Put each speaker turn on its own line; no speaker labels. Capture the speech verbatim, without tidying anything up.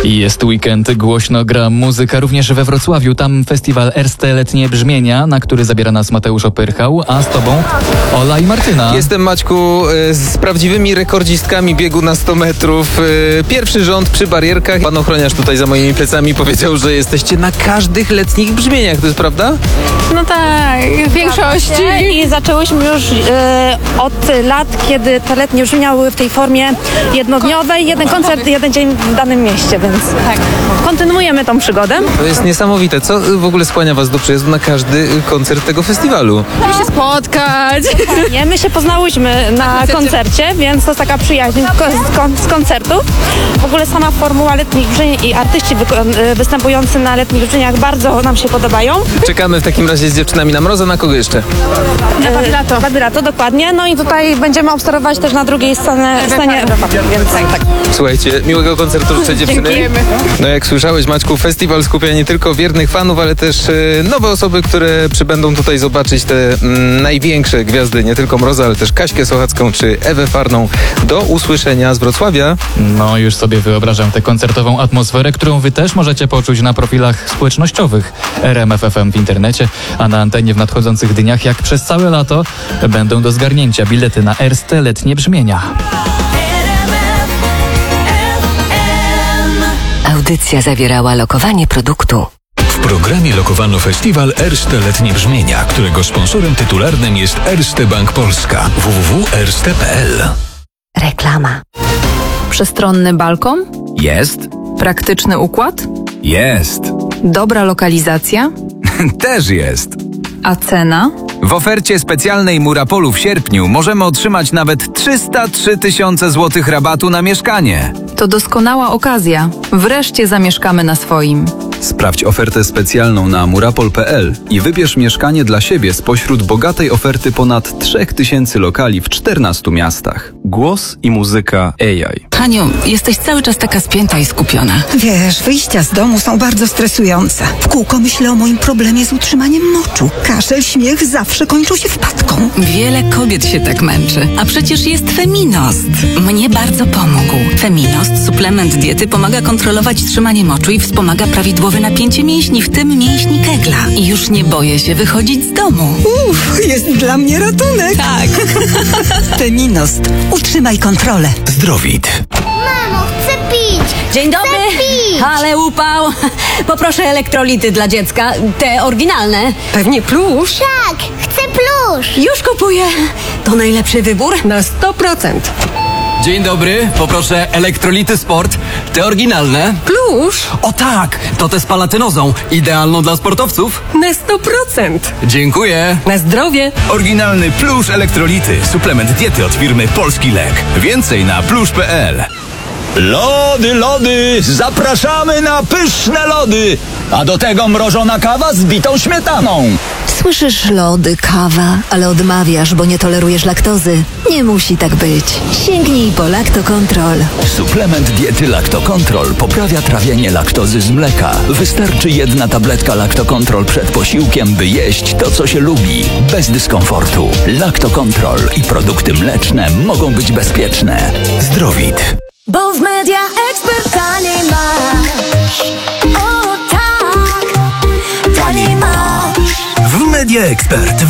I jest weekend, głośno gra muzyka również we Wrocławiu. Tam festiwal Erste Letnie Brzmienia, na który zabiera nas Mateusz Opyrchał, a z tobą Ola i Martyna.
Jestem, Maćku, z prawdziwymi rekordzistkami biegu na sto metrów. Pierwszy rząd przy barierkach. Pan ochroniarz tutaj za moimi plecami powiedział, że jesteście na każdych letnich brzmieniach, to jest prawda?
No tak, w większości.
I zaczęłyśmy już e, od lat, kiedy te letnie brzmienia były w tej formie jednodniowej, jeden koncert, jeden dzień w danym mieście, więc tak. Kontynuujemy tą przygodę.
To jest niesamowite. Co w ogóle skłania was do przyjazdu na każdy koncert tego festiwalu?
Musimy się spotkać.
Nie, my się poznałyśmy na koncercie, więc to jest taka przyjaźń z, kon- z koncertów. W ogóle sama formuła letnich brzmień i artyści wy- występujący na letnich brzmieniach bardzo nam się podobają.
Czekamy w takim razie z dziewczynami na Mroza, na kogo jeszcze?
Badylato. Badylato, dokładnie. No i tutaj będziemy obserwować też na drugiej scenie, scenie więc tak, tak.
Słuchajcie, miłego koncertu życzę dziewczyny.
Dziękujemy.
No jak słyszałeś, Maćku, festiwal skupia nie tylko wiernych fanów, ale też e, nowe osoby, które przybędą tutaj zobaczyć te mm, największe gwiazdy, nie tylko Mroza, ale też Kaśkę Sochacką czy Ewę Farną. Do usłyszenia z Wrocławia.
No już sobie wyobrażam tę koncertową atmosferę, którą wy też możecie poczuć na profilach społecznościowych R M F F M w internecie, a na antenie w nadchodzących dniach, jak przez całe lato, będą do zgarnięcia bilety na Erste Letnie Brzmienia.
Audycja zawierała lokowanie produktu.
W programie lokowano festiwal Erste Letnie Brzmienia, którego sponsorem tytularnym jest Erste Bank Polska. w w w kropka erste kropka p l.
Reklama.
Przestronny balkon?
Jest,
Praktyczny układ?
jest,
Dobra lokalizacja?
też jest.
A cena?
W ofercie specjalnej Murapolu w sierpniu możemy otrzymać nawet trzysta trzy tysiące złotych rabatu na mieszkanie.
To doskonała okazja. Wreszcie zamieszkamy na swoim.
Sprawdź ofertę specjalną na murapol kropka p l i wybierz mieszkanie dla siebie spośród bogatej oferty ponad trzy tysiące lokali w czternastu miastach. Głos i muzyka A I.
Haniu, jesteś cały czas taka spięta i skupiona.
Wiesz, wyjścia z domu są bardzo stresujące. W kółko myślę o moim problemie z utrzymaniem moczu. Kaszel, śmiech zawsze kończą się wpadką.
Wiele kobiet się tak męczy, a przecież jest Feminost. Mnie bardzo pomógł. Feminost, suplement diety, pomaga kontrolować trzymanie moczu i wspomaga prawidłowe napięcie mięśni, w tym mięśni kegla. I już nie boję się wychodzić z domu.
Uff, jest dla mnie ratunek.
Tak.
Feminost. Utrzymaj kontrolę.
Zdrowit.
Mamo, chcę pić!
Dzień dobry,
Chcę pić!
ale upał. Poproszę elektrolity dla dziecka, te oryginalne.
Pewnie plusz.
Tak, chcę plusz!
Już kupuję. To najlepszy wybór?
Na sto procent.
Dzień dobry, poproszę elektrolity sport, te oryginalne.
Plusz.
O tak, to te z palatynozą, idealną dla sportowców.
Na sto procent.
Dziękuję.
Na zdrowie.
Oryginalny Plusz Elektrolity. Suplement diety od firmy Polski Lek. Więcej na plusz kropka p l.
Lody, lody! Zapraszamy na pyszne lody! A do tego mrożona kawa z bitą śmietaną.
Słyszysz lody, kawa, ale odmawiasz, bo nie tolerujesz laktozy. Nie musi tak być. Sięgnij po Laktokontrol.
Suplement diety Laktokontrol poprawia trawienie laktozy z mleka. Wystarczy jedna tabletka Laktokontrol przed posiłkiem, by jeść to, co się lubi. Bez dyskomfortu. Laktokontrol i produkty mleczne mogą być bezpieczne.
Zdrowit.
Bo w Media Expert taniej masz. O tak, taniej masz.
W Media Expert